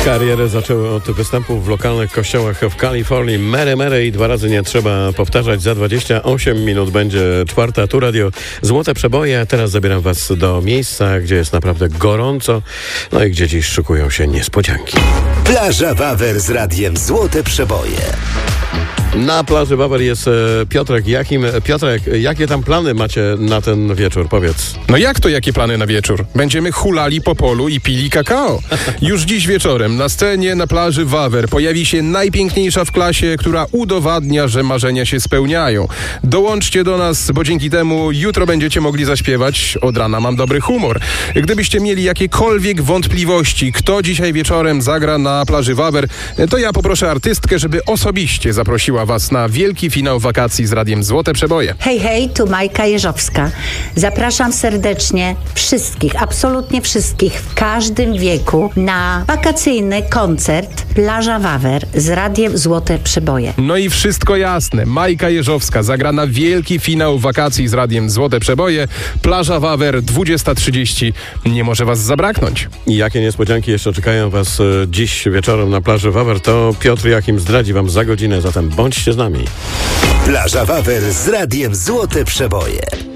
Karierę zaczęły od występów w lokalnych kościołach w Kalifornii. Mary Mary i 2 razy nie trzeba powtarzać. Za 28 minut będzie 4. Tu Radio Złote Przeboje. Teraz zabieram was do miejsca, gdzie jest naprawdę gorąco, no i gdzie dziś szykują się niespodzianki. Plaża Wawer z Radiem Złote Przeboje. Na plaży Wawer jest Piotrek. Piotrek, jakie tam plany macie na ten wieczór? Powiedz. No jak to jakie plany na wieczór? Będziemy hulali po polu i pili kakao. Już dziś wieczorem na scenie na plaży Wawer pojawi się najpiękniejsza w klasie, która udowadnia, że marzenia się spełniają. Dołączcie do nas, bo dzięki temu jutro będziecie mogli zaśpiewać. Od rana mam dobry humor. Gdybyście mieli jakiekolwiek wątpliwości, kto dzisiaj wieczorem zagra na plaży Wawer, to ja poproszę artystkę, żeby osobiście zaprosiła was na wielki finał wakacji z Radiem Złote Przeboje. Hej, hej, tu Majka Jeżowska. Zapraszam serdecznie wszystkich, absolutnie wszystkich w każdym wieku na wakacyjny koncert Plaża Wawer z Radiem Złote Przeboje. No i wszystko jasne. Majka Jeżowska zagra na wielki finał wakacji z Radiem Złote Przeboje. Plaża Wawer 20:30. Nie może was zabraknąć. I jakie niespodzianki jeszcze czekają was dziś wieczorem na plaży Wawer, to Piotr Jakim zdradzi wam za godzinę, zatem bądźcie z nami. Plaża Wawer z Radiem Złote Przeboje.